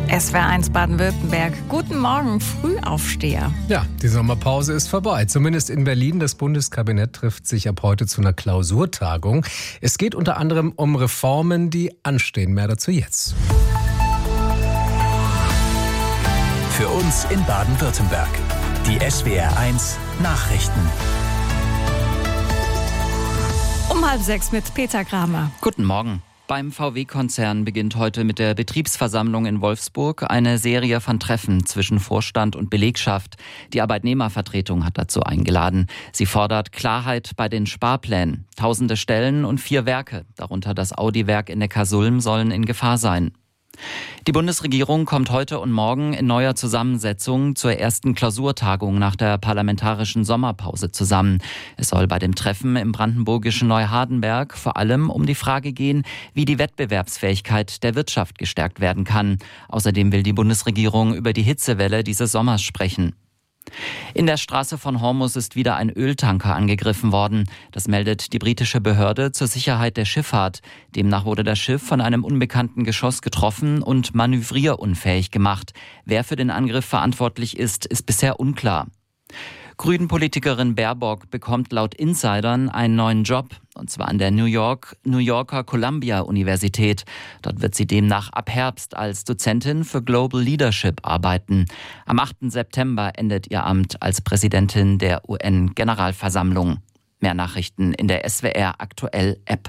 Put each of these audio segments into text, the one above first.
SWR1 Baden-Württemberg. Guten Morgen, Frühaufsteher. Ja, die Sommerpause ist vorbei. Zumindest in Berlin. Das Bundeskabinett trifft sich ab heute zu einer Klausurtagung. Es geht unter anderem um Reformen, die anstehen. Mehr dazu jetzt. Für uns in Baden-Württemberg. Die SWR1 Nachrichten. Um 5:30 mit Peter Kramer. Guten Morgen. Beim VW-Konzern beginnt heute mit der Betriebsversammlung in Wolfsburg eine Serie von Treffen zwischen Vorstand und Belegschaft. Die Arbeitnehmervertretung hat dazu eingeladen. Sie fordert Klarheit bei den Sparplänen. Tausende Stellen und 4 Werke, darunter das Audi-Werk in Neckarsulm, sollen in Gefahr sein. Die Bundesregierung kommt heute und morgen in neuer Zusammensetzung zur ersten Klausurtagung nach der parlamentarischen Sommerpause zusammen. Es soll bei dem Treffen im brandenburgischen Neuhardenberg vor allem um die Frage gehen, wie die Wettbewerbsfähigkeit der Wirtschaft gestärkt werden kann. Außerdem will die Bundesregierung über die Hitzewelle dieses Sommers sprechen. In der Straße von Hormuz ist wieder ein Öltanker angegriffen worden. Das meldet die britische Behörde zur Sicherheit der Schifffahrt. Demnach wurde das Schiff von einem unbekannten Geschoss getroffen und manövrierunfähig gemacht. Wer für den Angriff verantwortlich ist, ist bisher unklar. Grünen-Politikerin Baerbock bekommt laut Insidern einen neuen Job, und zwar an der New Yorker Columbia-Universität. Dort wird sie demnach ab Herbst als Dozentin für Global Leadership arbeiten. Am 8. September endet ihr Amt als Präsidentin der UN-Generalversammlung. Mehr Nachrichten in der SWR Aktuell App.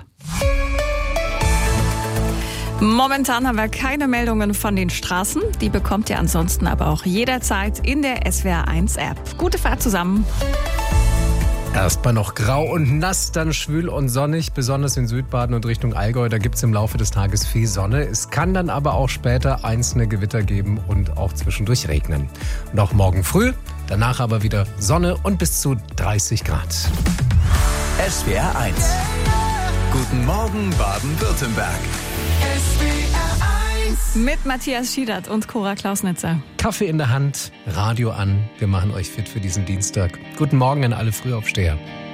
Momentan haben wir keine Meldungen von den Straßen. Die bekommt ihr ansonsten aber auch jederzeit in der SWR1 App. Gute Fahrt zusammen. Erstmal noch grau und nass, dann schwül und sonnig, besonders in Südbaden und Richtung Allgäu. Da gibt es im Laufe des Tages viel Sonne. Es kann dann aber auch später einzelne Gewitter geben und auch zwischendurch regnen. Und auch morgen früh, danach aber wieder Sonne und bis zu 30 Grad. SWR1. Guten Morgen Baden-Württemberg. Mit Matthias Schiedert und Cora Klausnitzer. Kaffee in der Hand, Radio an. Wir machen euch fit für diesen Dienstag. Guten Morgen an alle Frühaufsteher.